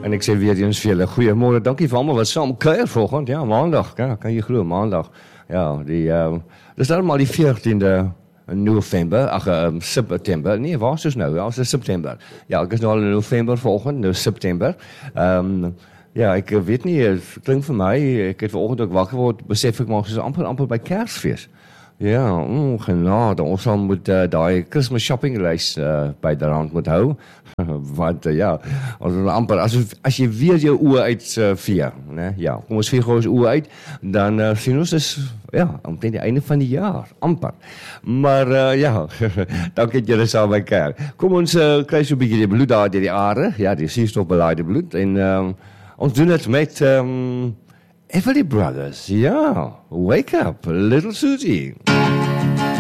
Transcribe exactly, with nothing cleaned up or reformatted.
En ek sê weer eens vir julle, goeiemôre, dankie vir almal wat saam kuier vanoggend, ja, maandag, ja, kan jy glo, maandag. Ja, die, uh, dis dan maar die veertiende November, ag, um, September, nee, waar is ons nou? Ja, is September. Ja, ek is nou al in November vanoggend, nou September. Ehm um, ja, ek weet nie, het klink vir my, ek het vanoggend ook wakker word, besef ek maar soos amper amper by Kersfees. Ja, mm, genade, ons sal moet uh, daai Christmas shopping lys uh, by die hand moet hou. Want uh, ja, as amper as as jy weer jou oë uit uh, veer, né? Ja, kom ons veer gou ons oë uit, dan uh, sien ons is ja, omtrent die einde van die jaar, amper. Maar uh, ja, dankie dat julle saam by kerk. Kom ons uh, kry so 'n bietjie die bloed daar deur die are, ja, die suurstofbelaaide bloed en um, ons doen dit met um, Everly Brothers, ja, wake up, little Susie.